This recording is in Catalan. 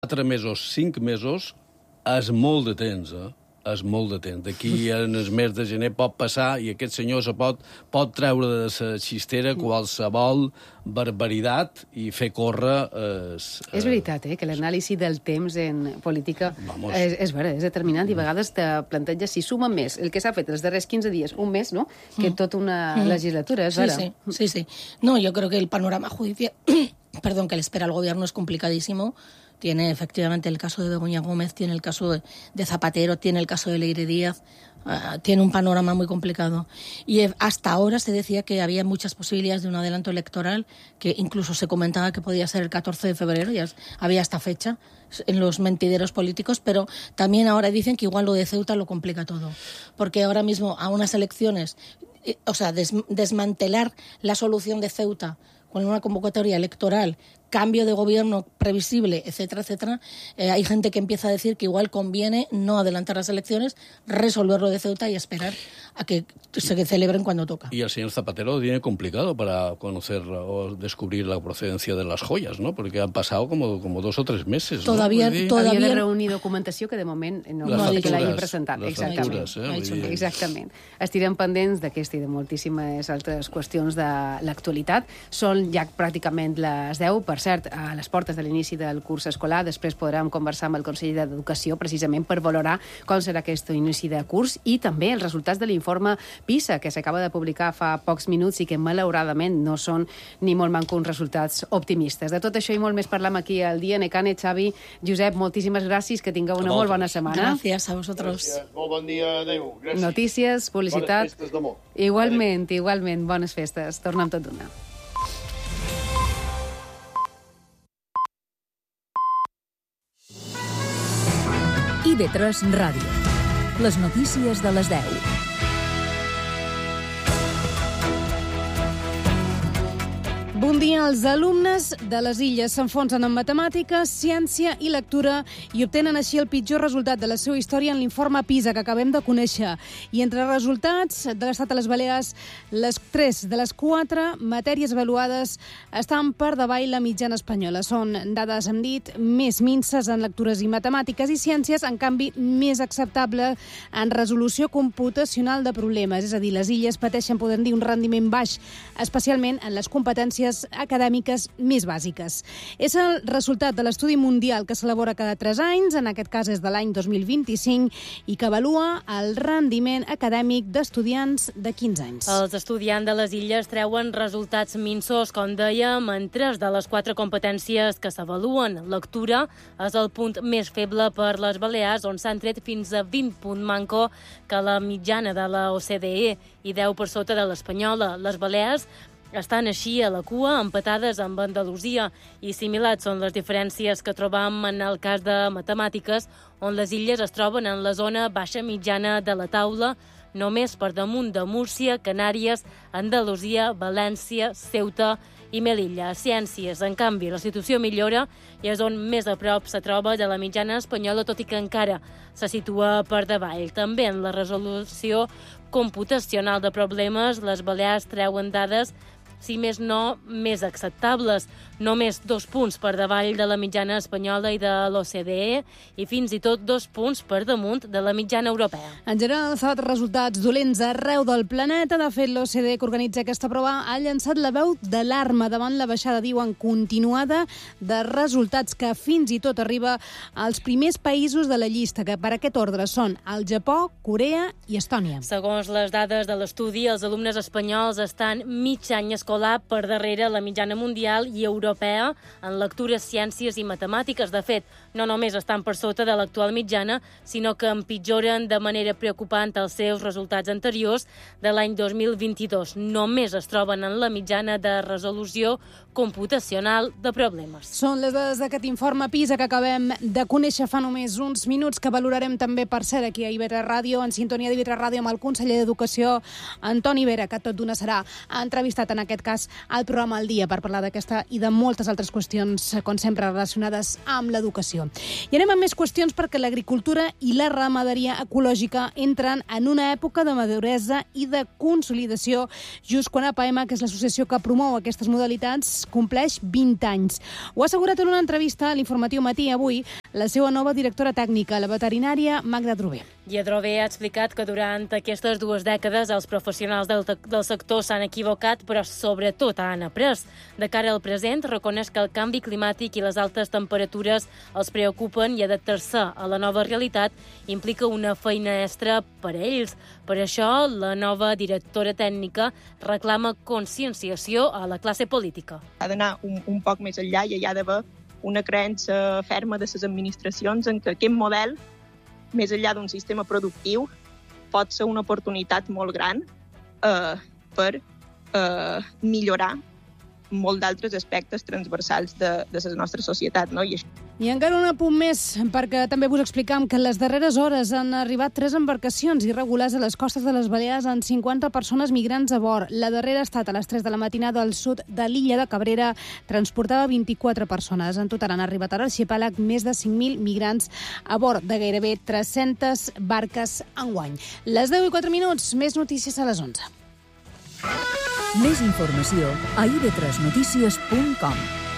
4 mesos, 5 mesos, és molt de temps, és molt de temps. D'aquí en el mes de gener pot passar i aquest senyor se pot treure de la xistera qualsevol barbaritat i fer córrer... És veritat, que l'anàlisi del temps en política és vera, és determinant i a vegades te planteja si suma més el que s'ha fet els darrers 15 dies, un mes, ¿no?, que tota una legislatura, és vera. Sí. No, yo creo que el panorama judicial, perdón, que le espera al gobierno es complicadísimo. Tiene efectivamente el caso de Begoña Gómez, tiene el caso de Zapatero, tiene el caso de Leire Díaz, tiene un panorama muy complicado. Y hasta ahora se decía que había muchas posibilidades de un adelanto electoral, que incluso se comentaba que podía ser el 14 de febrero, ya había esta fecha en los mentideros políticos, pero también ahora dicen que igual lo de Ceuta lo complica todo. Porque ahora mismo a unas elecciones, o sea, desmantelar la solución de Ceuta con una convocatoria electoral, cambio de gobierno previsible, etcétera, etcétera, hay gente que empieza a decir que igual conviene no adelantar las elecciones, resolverlo de Ceuta y esperar a que se celebren cuando toca. Y el señor Zapatero lo tiene complicado para conocer o descubrir la procedencia de las joyas, ¿no? Porque han pasado como 2 o 3 meses, ¿no? Todavía havia de reunir documentació que de moment no ha dit que l'hagi presentat. Exactament. Estirem pendents d'aquesta i de moltíssimes altres qüestions de l'actualitat. Són ja pràcticament les 10, per cert, a les portes de l'inici del curs escolar. Després podrem conversar amb el conseller d'Educació precisament per valorar com serà aquest inici de curs i també els resultats de l'informe PISA, que s'acaba de publicar fa pocs minuts i que malauradament no són ni molt manco uns resultats optimistes. De tot això i molt més parlam aquí al Dia Necane. Xavi, Josep, moltíssimes gràcies, que tingueu una molt bona setmana. Gràcies a vosaltres. Molt bon dia, adéu. Gràcies. Notícies, publicitat. Bones festes d'amor. Igualment, bones festes. Tornem tot d'una. IB3 Ràdio. Les notícies de les 10. Bon dia. Els alumnes de les Illes s'enfonsen en matemàtiques, ciència i lectura i obtenen així el pitjor resultat de la seva història en l'informe PISA que acabem de conèixer. I entre els resultats de l'estat a les Balears, les 3 de les 4 matèries avaluades estan per davall la mitjana espanyola. Són dades, hem dit, més minces en lectures i matemàtiques i ciències, en canvi, més acceptable en resolució computacional de problemes. És a dir, les Illes pateixen, podem dir, un rendiment baix, especialment en les competències acadèmiques més bàsiques. És el resultat de l'estudi mundial que s'elabora cada 3 anys, en aquest cas és de l'any 2025, i que avalua el rendiment acadèmic d'estudiants de 15 anys. Els estudiants de les Illes treuen resultats minsos, com dèiem, en 3 de les 4 competències que s'avaluen. Lectura és el punt més feble per les Balears, on s'han tret fins a 20 punts manco que la mitjana de la OCDE i 10 per sota de l'espanyola. Les Balears estan així a la cua, empatades amb Andalusia, i similars són les diferències que trobam en el cas de matemàtiques, on les Illes es troben en la zona baixa mitjana de la taula, només per damunt de Múrcia, Canàries, Andalusia, València, Ceuta i Melilla. Ciències, en canvi, la situació millora i és on més a prop se troba de la mitjana espanyola, tot i que encara se situa per davall. També en la resolució computacional de problemes, les Balears treuen dades, si més no, més acceptables. Només 2 punts per davall de la mitjana espanyola i de l'OCDE i fins i tot 2 punts per damunt de la mitjana europea. En general, s'ha fet resultats dolents arreu del planeta. De fet, l'OCDE, que organitza aquesta prova, ha llançat la veu d'alarma davant la baixada, diuen, continuada de resultats que fins i tot arriba als primers països de la llista, que per aquest ordre són el Japó, Corea i Estònia. Segons les dades de l'estudi, els alumnes espanyols estan mig any escolar per darrere la mitjana mundial i europea en lectures, ciències i matemàtiques. De fet, no només estan per sota de l'actual mitjana, sinó que empitjoren de manera preocupant els seus resultats anteriors de l'any 2022. Només es troben en la mitjana de resolució computacional de problemes. Són les dades d'aquest informe PISA que acabem de conèixer fa només uns minuts, que valorarem també, per cert, aquí a IB3 Ràdio, en sintonia d'IB3 Ràdio, amb el conseller d'Educació, Antoni Vera, que tot d'una serà entrevistat en aquest aquest cas, al programa al dia per parlar d'aquesta i de moltes altres qüestions, com sempre, relacionades amb l'educació. I anem amb més qüestions perquè l'agricultura i la ramaderia ecològica entren en una època de maduresa i de consolidació just quan APM, que és l'associació que promou aquestes modalitats, compleix 20 anys. Ho ha assegurat en una entrevista a l'Informatiu Matí avui la seva nova directora tècnica, la veterinària Magda Drover. I Drover ha explicat que durant aquestes 2 dècades els professionals del sector s'han equivocat, però sobretot han après. De cara al present, reconeix que el canvi climàtic i les altes temperatures els preocupen i adaptar-se a la nova realitat implica una feina extra per a ells. Per això, la nova directora tècnica reclama conscienciació a la classe política. Ha d'anar un poc més enllà i hi ha d'haver una creença ferma de les administracions en que aquest model, més enllà d'un sistema productiu, pot ser una oportunitat molt gran per millorar molt d'altres aspectes transversals de la nostra societat, no? I encara un apunt més, perquè també vos explicam que en les darreres hores han arribat 3 embarcacions irregulars a les costes de les Balears amb 50 persones migrants a bord. La darrera ha estat a les 3 de la matinada al sud de l'illa de Cabrera, transportava 24 persones. En total han arribat a l'arxipèlag més de 5.000 migrants a bord de gairebé 300 barques enguany. Les 10:04, més notícies a les 11. Més informació a ib3notícies.com.